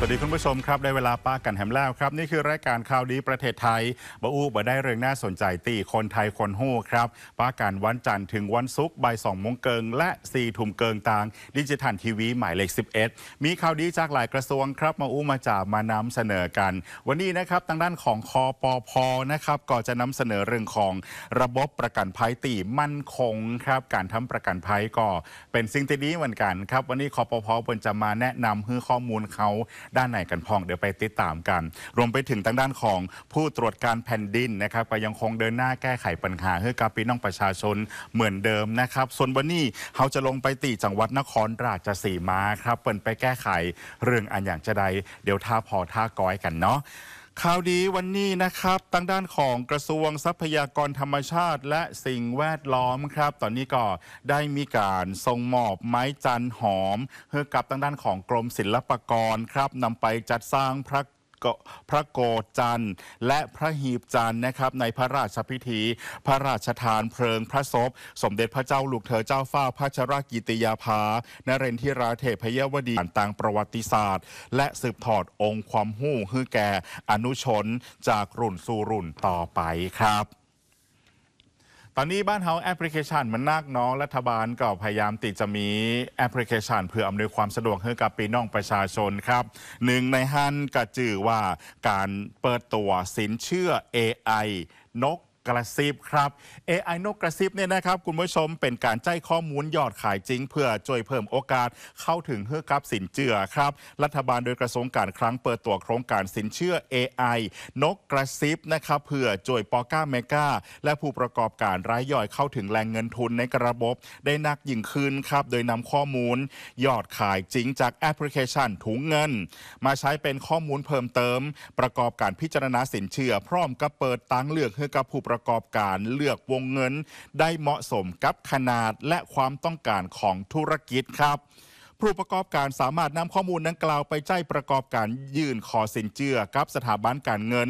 วัสดีคุณผู้ชมครับได้เวลาป้ากันแฮมแล้วครับนี่คือรายการข่าวดีประเทศไทยบ่ได้เรื่องน่าสนใจตีคนไทยคนหู้ครับป้ากันวันจันทร์ถึงวันศุกร์บ่าย2 โมงเกิงและ4 ทุ่มเกิงต่างดิจิทัลทีวีหมายเลข11มีข่าวดีจากหลายกระทรวงครับมาจากมานำเสนอกัน วันนี้นะครับทางด้านของคปพนะครับก็จะนำเสนอเรื่องของระบบประกันภัยตีมั่นคงครับการทำประกันภัยก็เป็นสิ่งที่ดีเหมือนกันครับวันนี้คปพเพิ่นจะมาแนะนำให้ข้อมูลเขาด้านไหนกันพองเดี๋ยวไปติดตามกันรวมไปถึงทางด้านของผู้ตรวจการแผ่นดินนะครับก็ยังคงเดินหน้าแก้ไขปัญหาให้กับพี่น้องประชาชนเหมือนเดิมนะครับส่วนวันนี้เขาจะลงไปตีจังหวัดนครราชสีมาครับเปิดไปแก้ไขเรื่องอันอย่างจะใดเดี๋ยวท่าพอท่าก้อยกันเนาะข่าวดีวันนี้นะครับทางด้านของกระทรวงทรัพยากรธรรมชาติและสิ่งแวดล้อมครับตอนนี้ก็ได้มีการส่งมอบไม้จันหอมให้กับทางด้านของกรมศิลปากรครับนำไปจัดสร้างพระโกฐจันทร์และพระหีบจันทร์นะครับในพระราชพิธีพระราชทานเพลิงพระศพสมเด็จพระเจ้าลูกเธอเจ้าฟ้าพัชรกิติยาภานเรนทิราเทพยวดีต่างประวัติศาสตร์และสืบทอดองค์ความหู้ให้แก่อนุชนจากรุ่นสู่รุ่นต่อไปครับตอนนี้บ้านเฮาแอปพลิเคชันมันนักน้องรัฐบาลก็พยายามติดจะมีแอปพลิเคชันเพื่ออำนวยความสะดวกให้กับพี่น้องประชาชนครับหนึ่งในฮันกระจือว่าการเปิดตัวสินเชื่อ AI นกกระซิบครับ AI นกกระซิบเนี่ยนะครับคุณผู้ชมเป็นการใจข้อมูลยอดขายจริงเพื่อช่วยเพิ่มโอกาสเข้าถึงเฮือกับสินเชื่อครับรัฐบาลโดยกระทรวงการคลังเปิดตัวโครงการสินเชื่อ AI นกกระซิบนะครับเพื่อช่วยปอก้าเมกาและผู้ประกอบการรายย่อยเข้าถึงแหล่งเงินทุนในระบบได้นักยิ่งขึ้นครับโดยนำข้อมูลยอดขายจริงจากแอปพลิเคชันถุงเงินมาใช้เป็นข้อมูลเพิ่มเติมประกอบการพิจารณาสินเชื่อพร้อมกับเปิดตั้งเลือกให้กับผู้ประกอบการเลือกวงเงินได้เหมาะสมกับขนาดและความต้องการของธุรกิจครับผู้ประกอบการสามารถนำข้อมูลดังกล่าวไปใช้ประกอบการยื่นขอสินเชื่อกับสถาบันการเงิน